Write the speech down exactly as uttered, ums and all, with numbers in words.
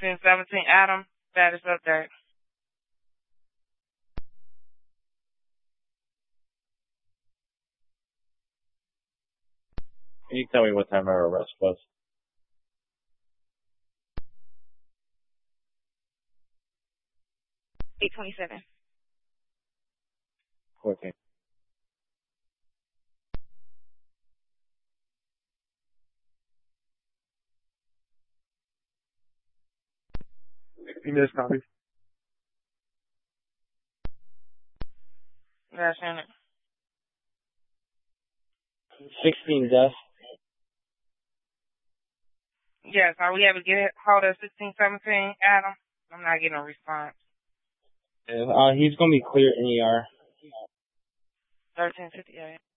sixteen seventeen Adam, status update. Can you tell me what time our arrest was? eight twenty-seven. fourteen. sixteen minutes copy. Yes, unit. sixteen deaths. Yes, are we able to get hold of sixteen seventeen Adam? I'm not getting a response. Uh, he's gonna be clear in E R. thirteen fifty-eight.